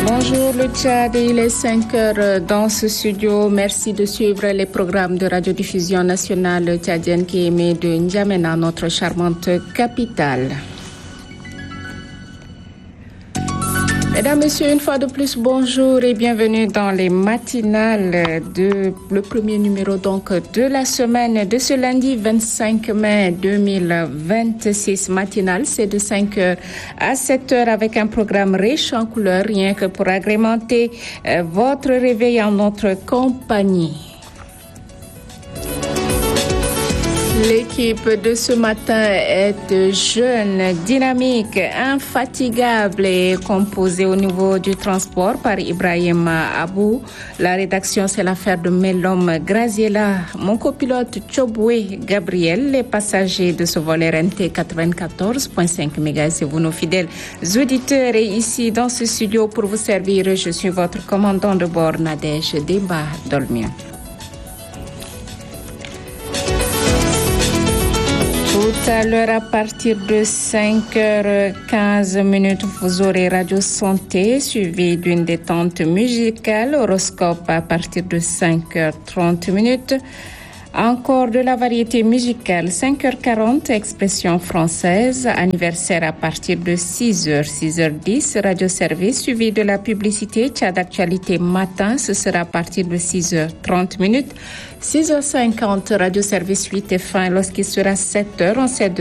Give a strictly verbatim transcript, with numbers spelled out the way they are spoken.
Bonjour le Tchad, il est cinq heures dans ce studio. Merci de suivre les programmes de radiodiffusion nationale tchadienne qui émet de N'Djamena, notre charmante capitale. Mesdames, Messieurs, une fois de plus, bonjour et bienvenue dans les matinales de le premier numéro donc de la semaine de ce lundi vingt-cinq mai deux mille vingt-six. Matinale, c'est de cinq heures à sept heures avec un programme riche en couleurs, rien que pour agrémenter euh, votre réveil en notre compagnie. L'équipe de ce matin est jeune, dynamique, infatigable et composée au niveau du transport par Ibrahim Abou. La rédaction, c'est l'affaire de Melom Graziella. Mon copilote Chobwe Gabriel, les passagers de ce vol R N T quatre-vingt-quatorze virgule cinq mégahertz, c'est vous nos fidèles auditeurs. Et ici, dans ce studio, pour vous servir, je suis votre commandant de bord, Nadège Deba Dolmien. Tout à l'heure, à partir de cinq heures quinze minutes, vous aurez Radio Santé, suivi d'une détente musicale, horoscope à partir de cinq heures trente minutes. Encore de la variété musicale, cinq heures quarante, expression française, anniversaire à partir de six heures, six heures dix, radio-service, suivi de la publicité, Tchad Actualité matin, ce sera à partir de six heures trente minutes, six heures cinquante, radio-service huit et fin lorsqu'il sera sept heures, on sait de